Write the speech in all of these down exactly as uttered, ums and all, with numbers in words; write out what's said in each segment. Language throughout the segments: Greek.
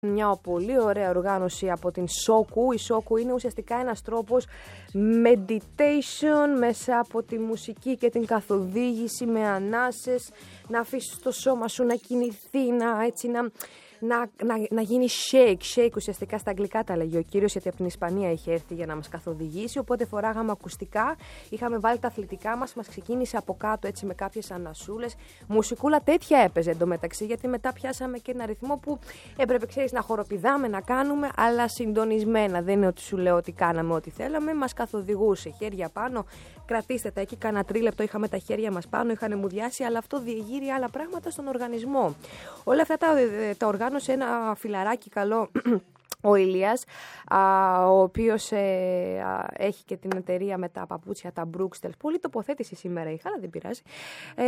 Μια πολύ ωραία οργάνωση από την Σόκου. Η Σόκου είναι ουσιαστικά ένας τρόπος meditation μέσα από τη μουσική και την καθοδήγηση με ανάσες, να αφήσεις το σώμα σου να κινηθεί, να, έτσι, να, να, να, να γίνει shake. Shake ουσιαστικά στα αγγλικά τα λέγει ο κύριος, γιατί από την Ισπανία είχε έρθει για να μας καθοδηγήσει, οπότε φοράγαμε ακουστικά, είχαμε βάλει τα αθλητικά μας, μας ξεκίνησε από κάτω έτσι με κάποιες ανασούλες. Μουσικούλα τέτοια έπαιζε εντωμεταξύ, γιατί μετά πιάσαμε και ένα ρυθμό που έπρεπε, ξέρεις, να χοροπηδάμε, να κάνουμε, αλλά συντονισμένα. Δεν είναι ότι σου λέω ότι κάναμε ό,τι θέλαμε, μας καθοδηγούσε. Χέρια πάνω, κρατήστε τα εκεί, κάνα τρίλεπτο είχαμε τα χέρια μας πάνω, είχαν μουδιάσει, αλλά αυτό διεγείρει άλλα πράγματα στον οργανισμό. Όλα αυτά τα, τα οργάνωσε ένα φιλαράκι καλό. Ο Ηλίας, α, ο οποίος ε, α, έχει και την εταιρεία με τα παπούτσια, τα Brooks. Πολύ τοποθέτηση σήμερα είχα, αλλά δεν πειράζει. Ε,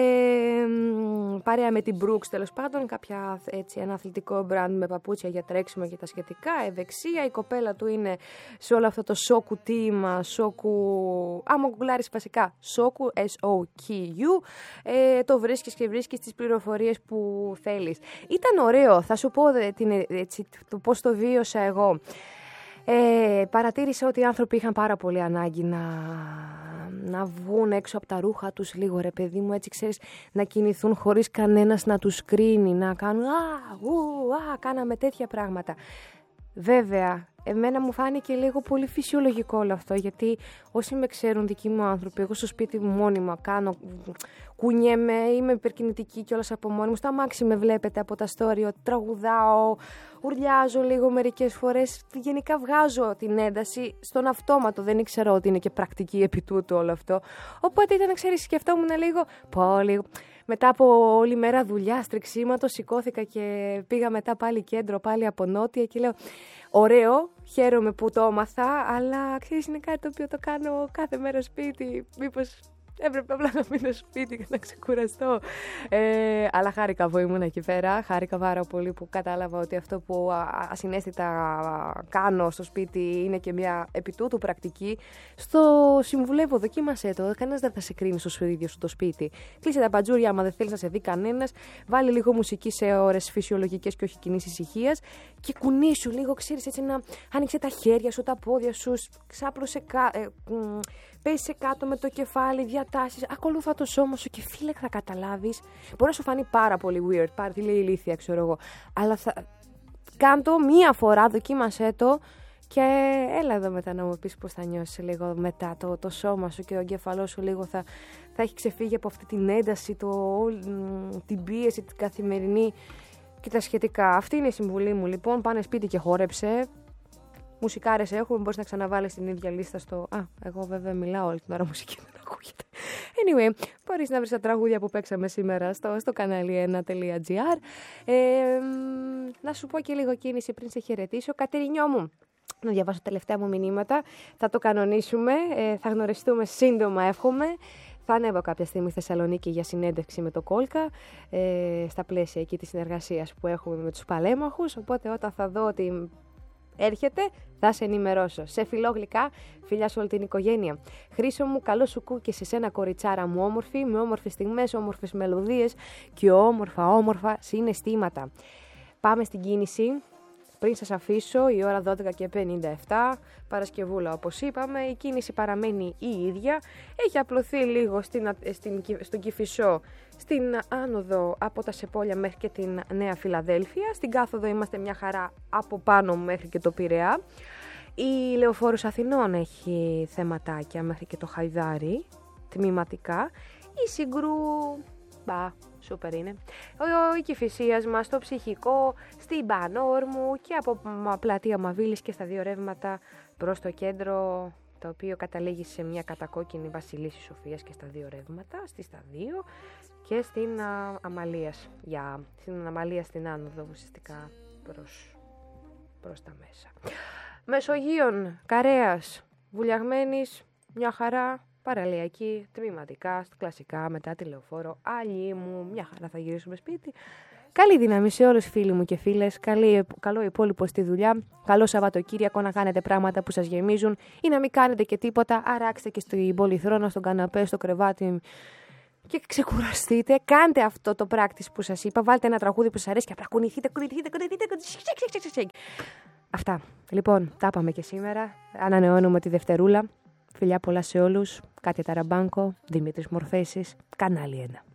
παρέα με την Brooks, τέλος πάντων, κάποια, έτσι, ένα αθλητικό brand με παπούτσια για τρέξιμο και τα σχετικά, ευεξία. Η κοπέλα του είναι σε όλο αυτό το Σόκου team, Σόκου, άμα γκουγκλάρεις βασικά, Σόκου, S-O-K-U, ε, το βρίσκεις και βρίσκεις τις πληροφορίες που θέλεις. Ήταν ωραίο, θα σου πω την, έτσι, το πώς το βίωσα εγώ. Ε, παρατήρησα ότι οι άνθρωποι είχαν πάρα πολύ ανάγκη να, να βγουν έξω από τα ρούχα τους λίγο, ρε παιδί μου, έτσι, ξέρεις, να κινηθούν χωρίς κανένας να τους κρίνει, να κάνουν α, ου, α, κάναμε τέτοια πράγματα. Βέβαια, εμένα μου φάνηκε λίγο πολύ φυσιολογικό όλο αυτό, γιατί όσοι με ξέρουν, δικοί μου άνθρωποι, εγώ στο σπίτι μου μόνιμα κάνω, κουνιέμαι, είμαι υπερκινητική κιόλας από μόνη μου. Στο αμάξι με βλέπετε από τα story, τραγουδάω, ουρλιάζω λίγο μερικές φορές. Γενικά βγάζω την ένταση στον αυτόματο, δεν ήξερα ότι είναι και πρακτική επί τούτου όλο αυτό. Οπότε ήταν, ξέρεις, σκεφτόμουν λίγο, πω λίγο. Μετά από όλη μέρα δουλειά, στρεξίματο, σηκώθηκα και πήγα μετά πάλι κέντρο, πάλι από νότια και λέω ωραίο, χαίρομαι που το έμαθα, αλλά ξέρεις, είναι κάτι το οποίο το κάνω κάθε μέρα σπίτι, μήπως έπρεπε απλά να μείνω σπίτι και να ξεκουραστώ. Ε, αλλά χάρηκα που ήμουν εκεί πέρα. Χάρηκα πάρα πολύ που κατάλαβα ότι αυτό που ασυναίσθητα κάνω στο σπίτι είναι και μια επί τούτου πρακτική. Στο συμβουλεύω, δοκίμασέ το. Κανένας δεν θα σε κρίνει στο ίδιο σου το σπίτι. Κλείσε τα μπατζούρια άμα δεν θέλεις να σε δει κανένας. Βάλε λίγο μουσική σε ώρες φυσιολογικές και όχι κοινής ησυχίας. Και κουνήσου λίγο, ξέρεις, έτσι να άνοιξε τα χέρια σου, τα πόδια σου, ξάπλωσε κάτω. Ε, Πέσε κάτω με το κεφάλι, διατάσεις, ακολούθα το σώμα σου και φίλε θα καταλάβεις. Μπορεί να σου φανεί πάρα πολύ weird, πάρα τι λέει ηλίθεια, ξέρω εγώ. Αλλά θα... κάντο μία φορά, δοκίμασέ το και έλα εδώ μετά να μου πεις πώς θα νιώσεις λίγο μετά. Το, το σώμα σου και ο εγκέφαλός σου λίγο θα, θα έχει ξεφύγει από αυτή την ένταση, το, την πίεση, την καθημερινή και τα σχετικά. Αυτή είναι η συμβουλή μου λοιπόν, πάνε σπίτι και χόρεψε. Μουσικάρες έχουμε, μπορείς να ξαναβάλεις την ίδια λίστα στο... Α, εγώ βέβαια μιλάω όλη την ώρα μουσική, δεν ακούγεται. Anyway, μπορείς να βρεις τα τραγούδια που παίξαμε σήμερα στο, στο κανάλι ένα τελεία τζι άρ. Ε, να σου πω και λίγο κίνηση πριν σε χαιρετήσω. Κατερινιό μου, να διαβάσω τελευταία μου μηνύματα. Θα το κανονίσουμε, ε, θα γνωριστούμε σύντομα, εύχομαι. Θα ανέβω κάποια στιγμή στη Θεσσαλονίκη για συνέντευξη με το Κόλκα, ε, στα πλαίσια εκεί της συνεργασίας που έχουμε με τους παλέμαχους. Οπότε όταν θα δω ότι έρχεται, θα σε ενημερώσω. Σε φιλόγλυκά, φιλιά σε όλη την οικογένεια. Χρήσο μου, καλό σου κου και σε σένα, κοριτσάρα μου όμορφη, με όμορφες στιγμές, όμορφες μελωδίες και όμορφα, όμορφα συναισθήματα. Πάμε στην κίνηση. Πριν σας αφήσω, η ώρα δώδεκα και πενήντα επτά, Παρασκευούλα όπως είπαμε, η κίνηση παραμένει η ίδια. Έχει απλωθεί λίγο στην, στην, στον Κηφισό, στην άνοδο από τα Σεπόλια μέχρι και την Νέα Φιλαδέλφια. Στην κάθοδο είμαστε μια χαρά από πάνω μέχρι και το Πειραιά. Η Λεωφόρος Αθηνών έχει θεματάκια μέχρι και το Χαϊδάρι, τμήματικά. Η Συγκρού, μπα, σούπερ είναι. Ο, ο Κηφισίας μας, το ψυχικό, στην Πανόρμου και από πλατεία Μαβίλης και στα δύο ρεύματα προς το κέντρο, το οποίο καταλήγει σε μια κατακόκκινη Βασιλίσσης Σοφίας και στα δύο ρεύματα, στις τα δύο και στην α, Αμαλίας, για, στην Αμαλία στην άνοδο ουσιαστικά προς, προς τα μέσα. Μεσογείων, Καρέας, Βουλιαγμένης, μια χαρά. Παραλιακή, τμήματικά, κλασικά, μετά τη Λεωφόρο, άλλη μου, μια χαρά θα γυρίσουμε σπίτι. Καλή δύναμη σε όλους φίλοι μου και φίλες, καλή, καλό υπόλοιπο στη δουλειά, καλό Σαββατοκύριακο να κάνετε πράγματα που σας γεμίζουν ή να μην κάνετε και τίποτα, αράξτε και στην πολυθρόνα, στον καναπέ, στο κρεβάτι, και ξεκουραστείτε. Κάντε αυτό το practice που σας είπα. Βάλτε ένα τραγούδι που σας αρέσει και απλά κουνηθείτε, κουνηθείτε, κουνηθείτε. Αυτά. Λοιπόν, τα είπαμε και σήμερα. Ανανεώνουμε τη Δευτερούλα. Φιλιά πολλά σε όλους. Κάτια Ταραμπάνκο, Δημήτρης Μορφέσης, κανάλι ένα.